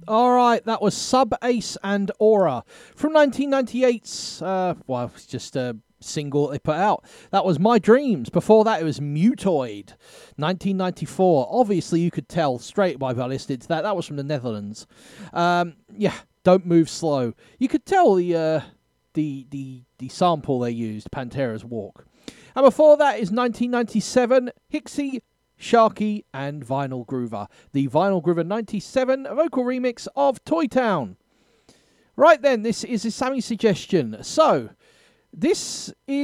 All right, that was Sub Ace and Aura from 1998's. Well, it's just a single they put out. That was My Dreams. Before that, it was Mutoid, 1994. Obviously, you could tell straight by listening to that. That was from the Netherlands. Yeah, Don't Move Slow. You could tell the sample they used, Pantera's Walk. And before that is 1997, Hixie, Sharky and Vinyl Groover. The Vinyl Groover 97 vocal remix of Toy Town. Right then, this is a Sammy suggestion. So, this is